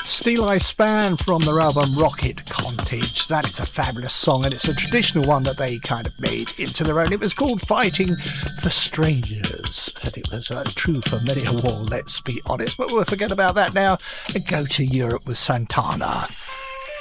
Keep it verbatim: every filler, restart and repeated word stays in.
Steel Eye Span from their album Rocket Cottage. That is a fabulous song, and it's a traditional one that they kind of made into their own. It was called Fighting for Strangers, and it was uh, true for many a war, let's be honest. But we'll forget about that now and go to Europe with Santana